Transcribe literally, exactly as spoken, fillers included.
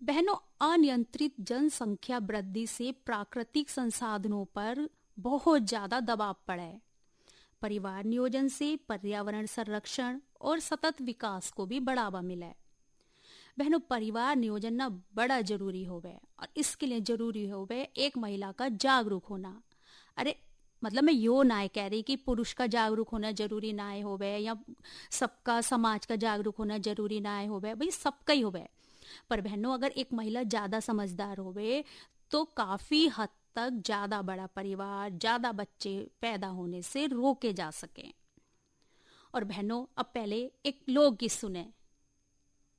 बहनों, अनियंत्रित जनसंख्या वृद्धि से प्राकृतिक संसाधनों पर बहुत ज्यादा दबाव पड़ा है। परिवार नियोजन से पर्यावरण संरक्षण और सतत विकास को भी बढ़ावा मिला है। बहनों, परिवार नियोजन ना बड़ा जरूरी होवे और इसके लिए जरूरी होवे एक महिला का जागरूक होना। अरे मतलब मैं यो ना कह रही कि पुरुष का जागरूक होना जरूरी ना होवे या सबका समाज का जागरूक होना जरूरी ना होवे, भाई सबका ही होवे। पर बहनों, अगर एक महिला ज्यादा समझदार होवे तो काफी हद तक ज्यादा बड़ा परिवार, ज्यादा बच्चे पैदा होने से रोके जा सके। और बहनों, अब पहले एक लोकगीत सुने।